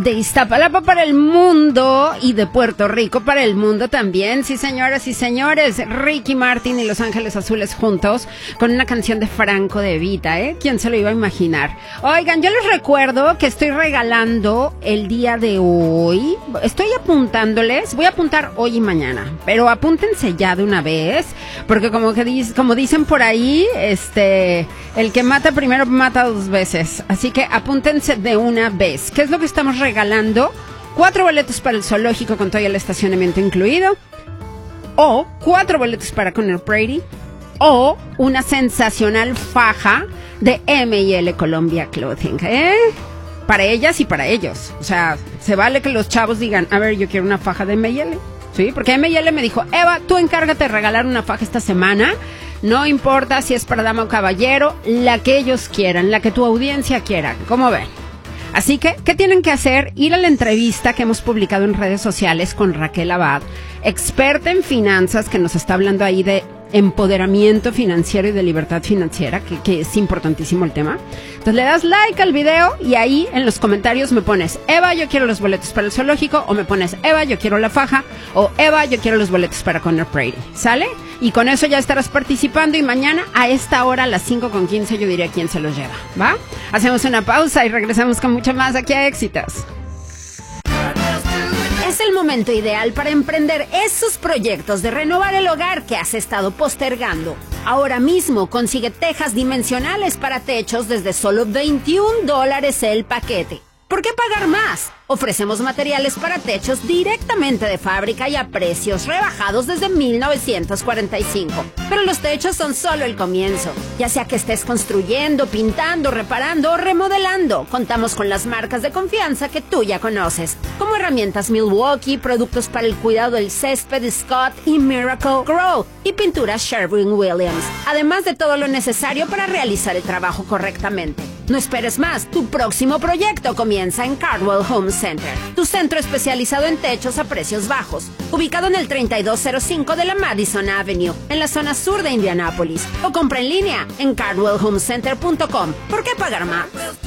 de Iztapalapa para el mundo y de Puerto Rico para el mundo también. Sí, señoras y señores, Ricky Martin y Los Ángeles Azules juntos con una canción de Franco De Vita, ¿eh? ¿Quién se lo iba a imaginar? Oigan, yo les recuerdo que estoy regalando el día de hoy. Estoy apuntándoles, voy a apuntar hoy y mañana, pero apúntense ya de una vez, porque como dicen por ahí, el que mata primero mata dos veces. Así que apúntense de una vez. ¿Qué es lo que estamos regalando? 4 boletos para el zoológico con todo el estacionamiento incluido, o 4 boletos para Conor Brady, o una sensacional faja de M&L Colombia Clothing, para ellas y para ellos. O sea, se vale que los chavos digan, a ver, yo quiero una faja de M&L. Sí, porque M&L me dijo, Eva, tú encárgate de regalar una faja esta semana. No importa si es para dama o caballero, la que ellos quieran, la que tu audiencia quiera. ¿Cómo ven? Así que, ¿qué tienen que hacer? Ir a la entrevista que hemos publicado en redes sociales con Raquel Abad, experta en finanzas, que nos está hablando ahí de empoderamiento financiero y de libertad financiera, que es importantísimo el tema. Entonces le das like al video y ahí en los comentarios me pones, Eva, yo quiero los boletos para el zoológico, o me pones, Eva, yo quiero la faja, o Eva, yo quiero los boletos para Conor Brady. ¿Sale? Y con eso ya estarás participando y mañana a esta hora, a las 5:15, yo diré quién se los lleva. ¿Va? Hacemos una pausa y regresamos con mucho más aquí a Éxitos. Es el momento ideal para emprender esos proyectos de renovar el hogar que has estado postergando. Ahora mismo consigue tejas dimensionales para techos desde solo $21 el paquete. ¿Por qué pagar más? Ofrecemos materiales para techos directamente de fábrica y a precios rebajados desde 1945. Pero los techos son solo el comienzo. Ya sea que estés construyendo, pintando, reparando o remodelando, contamos con las marcas de confianza que tú ya conoces, como herramientas Milwaukee, productos para el cuidado del césped Scott y Miracle Grow, y pinturas Sherwin-Williams, además de todo lo necesario para realizar el trabajo correctamente. No esperes más, tu próximo proyecto comienza en Cardwell Home Center, tu centro especializado en techos a precios bajos, ubicado en el 3205 de la Madison Avenue, en la zona sur de Indianápolis, o compra en línea en cardwellhomecenter.com. ¿Por qué pagar más?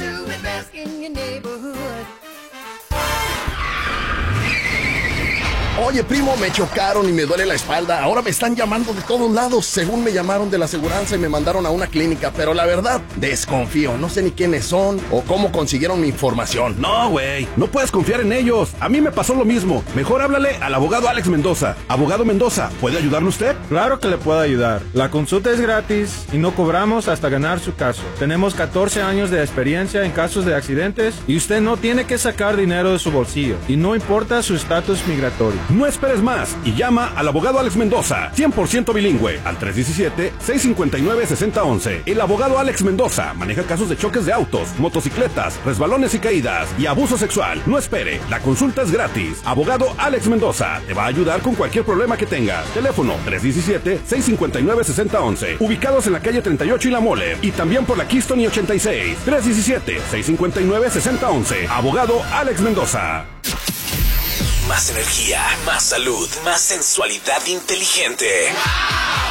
Oye, primo, me chocaron y me duele la espalda. Ahora me están llamando de todos lados. Según me llamaron de la aseguranza y me mandaron a una clínica. Pero la verdad, desconfío. No sé ni quiénes son o cómo consiguieron mi información. No, güey. No puedes confiar en ellos. A mí me pasó lo mismo. Mejor háblale al abogado Alex Mendoza. Abogado Mendoza, ¿puede ayudarle usted? Claro que le puedo ayudar. La consulta es gratis y no cobramos hasta ganar su caso. Tenemos 14 años de experiencia en casos de accidentes y usted no tiene que sacar dinero de su bolsillo. Y no importa su estatus migratorio. No esperes más y llama al abogado Alex Mendoza, 100% bilingüe, al 317-659-6011. El abogado Alex Mendoza maneja casos de choques de autos, motocicletas, resbalones y caídas y abuso sexual. No espere, la consulta es gratis. Abogado Alex Mendoza te va a ayudar con cualquier problema que tengas. Teléfono 317-659-6011. Ubicados en la calle 38 y La Mole, y también por la Keystone y 86. 317-659-6011. Abogado Alex Mendoza. Más energía, más salud, más sensualidad inteligente.